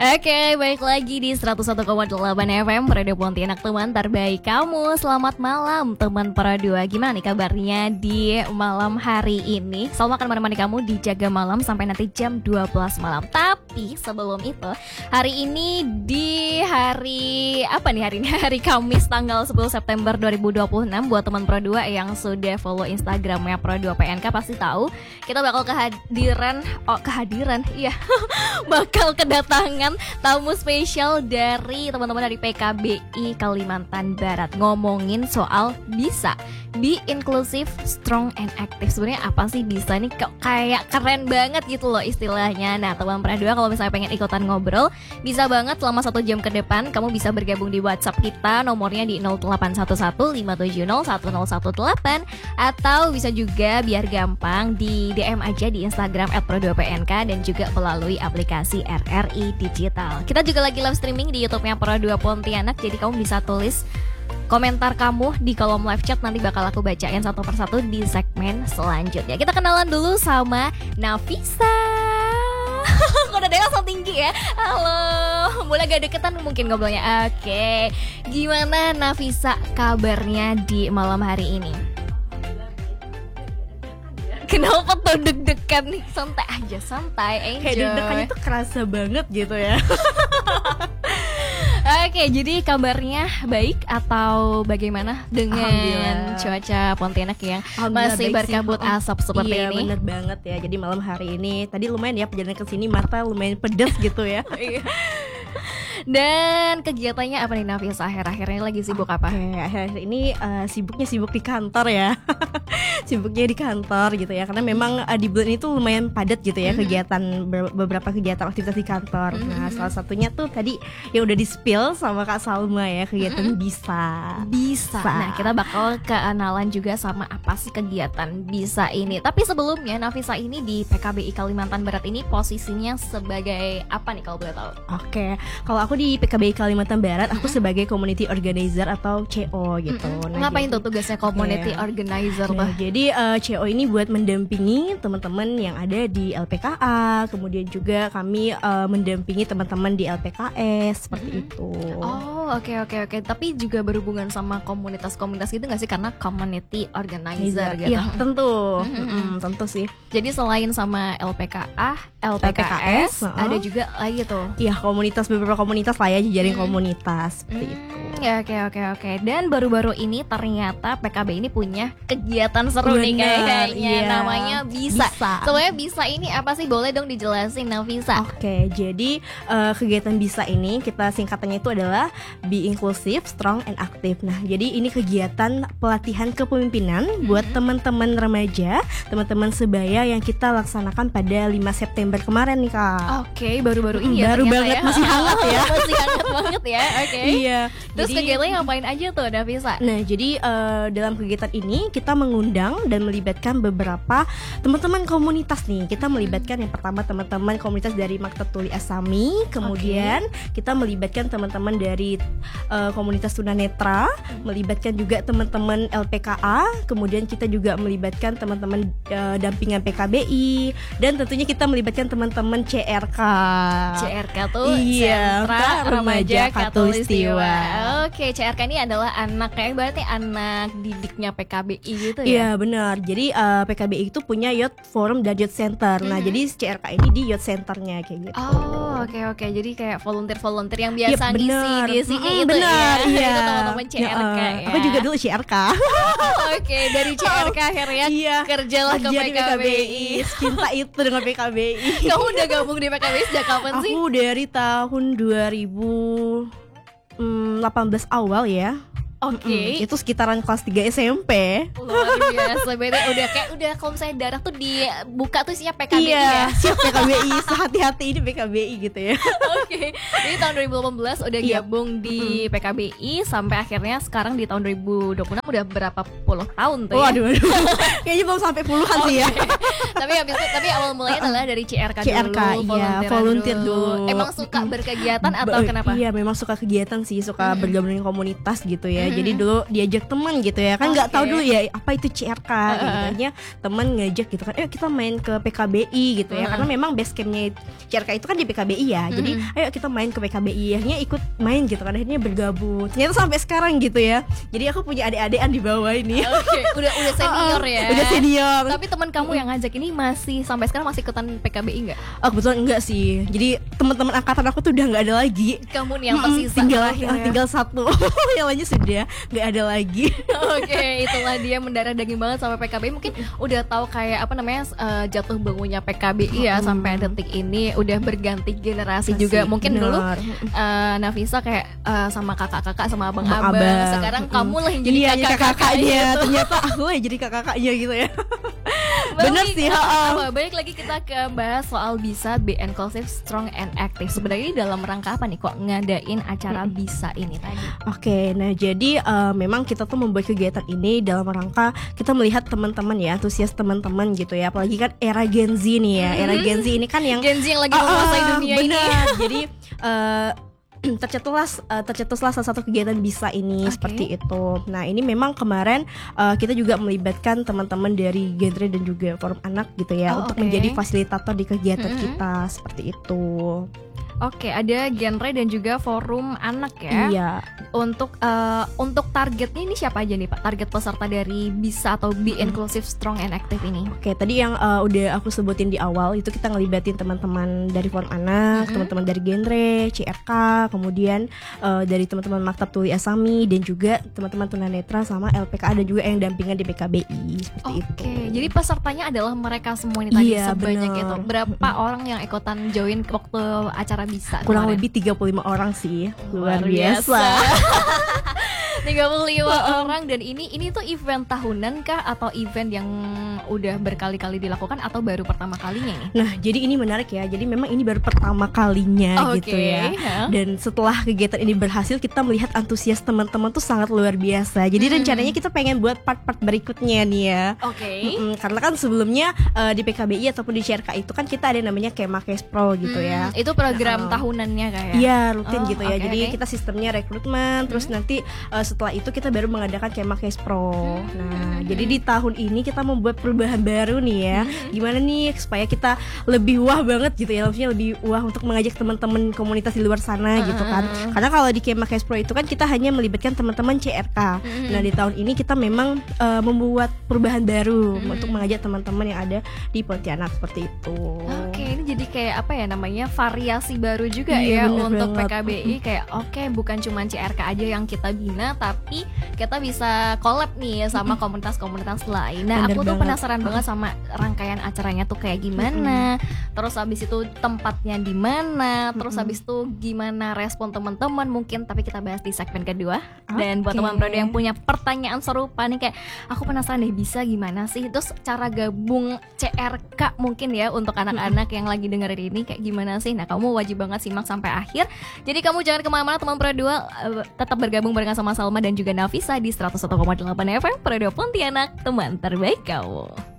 Oke, balik lagi di 101,8 FM Radio Pontianak, teman terbaik kamu. Selamat malam teman Para Dua. Gimana nih kabarnya di malam hari ini? Salma akan menemani kamu di Jaga Malam sampai nanti jam 12 malam. Tapi sebelum itu, hari ini di hari apa nih hari ini? Hari Kamis tanggal 10 September 2026. Buat teman Para Dua yang sudah follow Instagramnya Para Dua PNK pasti tahu kita bakal kehadiran iya bakal kedatangan tamu spesial dari teman-teman dari PKBI Kalimantan Barat, ngomongin soal bisa be inclusive, strong and active. Sebenarnya apa sih bisa nih? Kayak keren banget gitu loh istilahnya. Nah teman Para Dua kalau misalnya pengen ikutan ngobrol, bisa banget selama 1 jam ke depan. Kamu bisa bergabung di WhatsApp kita, nomornya di 0811 570 1018, atau bisa juga biar gampang di DM aja di Instagram @pro2pnk dan juga melalui aplikasi RRI Digital. Kita juga lagi live streaming di YouTube-nya Para Dua Pontianak, jadi kamu bisa tulis komentar kamu di kolom live chat, nanti bakal aku bacain satu persatu di segmen selanjutnya. Kita kenalan dulu sama Nafisa. Udah deh langsung tinggi ya. Halo, boleh agak deketan mungkin ngobrolnya. Oke, gimana Nafisa kabarnya di malam hari ini? Kenapa tuh deg-degan nih? Santai aja, santai, enjoy. Kayak deg-degannya tuh kerasa banget gitu ya. Oke, jadi kabarnya baik atau bagaimana dengan cuaca Pontianak yang masih berkabut asap seperti ini? Iya, bener banget ya. Jadi malam hari ini tadi lumayan ya perjalanan ke sini, mata lumayan pedas gitu ya. Dan kegiatannya apa nih Nafisa? Akhir-akhir ini lagi sibuk apa? Akhir-akhir ini sibuk di kantor ya. Sibuknya di kantor gitu ya. Karena memang di bulan ini tuh lumayan padat gitu ya, kegiatan beberapa kegiatan aktivitas di kantor. Nah, salah satunya tuh tadi yang udah di-spill sama Kak Salma ya, kegiatan bisa. Nah, kita bakal kenalan juga sama apa sih kegiatan bisa ini. Tapi sebelumnya Nafisa ini di PKBI Kalimantan Barat ini posisinya sebagai apa nih kalau boleh tahu? Oke, kalau aku di PKBI Kalimantan Barat, aku sebagai community organizer atau CO gitu. Nah, ngapain tuh tugasnya community organizer tuh? Jadi CO ini buat mendampingi teman-teman yang ada di LPKA, kemudian juga kami mendampingi teman-teman di LPKS seperti itu. Oh, oke. Tapi juga berhubungan sama komunitas-komunitas gitu nggak sih? Karena community organizer gitu. Iya, tentu. Tentu sih. Jadi selain sama LPKA, LPKS, ada juga lagi tuh. Iya, beberapa komunitas lah ya, jejaring komunitas seperti itu. Ya, oke. Dan baru-baru ini ternyata PKB ini punya kegiatan seru nih kayaknya. Iya. Namanya bisa. Sebenarnya bisa ini apa sih? Boleh dong dijelasin Nafisa? Oke, jadi kegiatan bisa ini kita singkatannya itu adalah Be Inclusive, Strong and Active. Nah, jadi ini kegiatan pelatihan kepemimpinan buat teman-teman remaja, teman-teman sebaya yang kita laksanakan pada 5 September kemarin nih Kak. Oke, baru-baru ini ya. Baru banget ya. Masih hangat ya. Masih hangat banget ya. Oke. Iya. Terus kegiatannya ngapain aja tuh Nafisa? Nah, jadi dalam kegiatan ini kita mengundang dan melibatkan beberapa teman-teman komunitas nih. Kita melibatkan yang pertama teman-teman komunitas dari Maktab Tuli Asami, kemudian kita melibatkan teman-teman dari komunitas tunanetra, melibatkan juga teman-teman LPKA, kemudian kita juga melibatkan teman-teman dampingan PKBI, dan tentunya kita melibatkan teman-teman CRK. CRK tuh Sentra Remaja Khatulistiwa. Oke, CRK ini adalah berarti anak didiknya PKBI gitu ya? Iya benar. Jadi PKBI itu punya Youth Forum dan Youth Center. Nah jadi CRK ini di Youth Centernya kayak gitu. Oh oke. Jadi kayak volunteer yang biasa ngisi di sini itu benar, ya. Iya. Itu teman-teman CRK ya. Aku juga dulu CRK. Oke, dari CRK akhirnya kerjalah ke PKBI. Cinta itu dengan PKBI. Kamu udah gabung di PKBI sejak kapan sih? Aku dari tahun 2018 awal ya. Oke. Itu sekitaran kelas 3 SMP. Luar biasa. Udah kalau misalnya darah tuh dibuka tuh isinya PKBI ya. Siap PKBI, sehati-hati ini PKBI gitu ya. Oke. Jadi tahun 2018 udah gabung di PKBI sampai akhirnya sekarang di tahun 2026 udah berapa puluh tahun tuh ya. Waduh. Kayaknya belum sampai puluhan sih ya. Tapi awal mulanya adalah dari CRK dulu, volunteer dulu. Emang suka berkegiatan atau kenapa? Iya, memang suka kegiatan sih, suka bergabung dengan komunitas gitu ya. Jadi dulu diajak teman gitu ya, kan nggak tahu dulu ya apa itu CRK. Akhirnya teman ngajak gitu kan, ayo kita main ke PKBI gitu ya, karena memang base campnya CRK itu kan di PKBI ya. Jadi ayo kita main ke PKBI, akhirnya ikut main gitu kan, akhirnya bergabung. Ternyata sampai sekarang gitu ya. Jadi aku punya adik-adikan di bawah ini. Udah senior ya. Udah senior. Tapi teman kamu yang ngajak ini masih sampai sekarang masih ikutan PKBI nggak? Kebetulan enggak sih. Jadi teman-teman angkatan aku tuh udah nggak ada lagi. Kamu nih yang tersisa. Tinggal satu. Yang lainnya sudah nggak ada lagi. Oke, itulah dia mendarah daging banget sampai PKBI. Mungkin udah tahu kayak apa namanya jatuh bangunnya PKBI ya sampai detik ini udah berganti generasi juga. Mungkin dulu Nafisa kayak sama kakak-kakak sama abang-abang. Sekarang kamu lah yang jadi kakak-kakaknya. Ternyata aku yang jadi kakak-kakaknya gitu ya. Bener sih. Baik lagi kita ke bahas soal bisa be inclusive, strong and active. Sebenarnya ini dalam rangka apa nih kok ngadain acara bisa ini tadi? Oke, nah jadi memang kita tuh membuat kegiatan ini dalam rangka kita melihat teman-teman ya, antusias teman-teman gitu ya. Apalagi kan era Gen Z nih ya. Era Gen Z ini kan yang Gen Z yang lagi menguasai dunia ini. Jadi tercetuslah salah satu kegiatan bisa ini seperti itu. Nah ini memang kemarin kita juga melibatkan teman-teman dari genre dan juga forum anak gitu ya untuk menjadi fasilitator di kegiatan kita seperti itu. Oke, ada genre dan juga forum anak ya. Iya. Untuk targetnya ini siapa aja nih Pak? Target peserta dari bisa atau be inclusive, strong and active ini. Oke, tadi yang udah aku sebutin di awal itu kita ngelibatin teman-teman dari forum anak, teman-teman dari genre, CRK, kemudian dari teman-teman Maktab Tuli Asami dan juga teman-teman tunanetra sama LPKA dan juga yang dampingan di PKBI seperti itu. Oke, jadi pesertanya adalah mereka semua ini tadi sebanyak itu. Berapa orang yang ikutan join waktu acara bisa? Kurang lebih 35 orang sih. Luar biasa. 35 orang. Dan ini tuh event tahunan kah atau event yang udah berkali-kali dilakukan atau baru pertama kalinya nih? Nah, jadi ini menarik ya. Jadi memang ini baru pertama kalinya gitu ya. Dan setelah kegiatan ini berhasil, kita melihat antusias teman-teman tuh sangat luar biasa. Jadi rencananya kita pengen buat part-part berikutnya nih ya. Karena kan sebelumnya di PKBI ataupun di CRK itu kan kita ada namanya Kema Pro gitu ya. Itu program tahunannya kayak? Iya, rutin gitu ya. Jadi kita sistemnya rekrutmen, terus nanti setelah itu kita baru mengadakan Kema Pro. Nah, jadi di tahun ini kita membuat perubahan baru nih ya. Gimana nih supaya kita lebih wah banget gitu ya, maksudnya lebih wah untuk mengajak teman-teman komunitas di luar sana gitu kan. Karena kalau di Kema Pro itu kan kita hanya melibatkan teman-teman CRK. Nah, di tahun ini kita memang membuat perubahan baru untuk mengajak teman-teman yang ada di Pontianak seperti itu. Oke, ini jadi kayak apa ya namanya, variasi baru juga ya untuk PKBI. Kayak bukan cuma CRK aja yang kita bina, tapi kita bisa collab nih sama komunitas-komunitas lain. Nah, aku tuh penasaran banget sama rangkaian acaranya tuh kayak gimana. Terus habis itu tempatnya di mana, terus habis itu gimana respon teman-teman mungkin, tapi kita bahas di segmen kedua. Dan buat teman Prodo yang punya pertanyaan serupa nih kayak aku penasaran deh bisa gimana sih, terus cara gabung CRK mungkin ya untuk anak-anak yang lagi dengerin ini kayak gimana sih. Nah, kamu wajib banget simak sampai akhir. Jadi kamu jangan kemana-mana teman Prodo, tetap bergabung barengan sama Salma dan juga Nafisa di 101,8 FM Prodo Pontianak, teman terbaik kamu.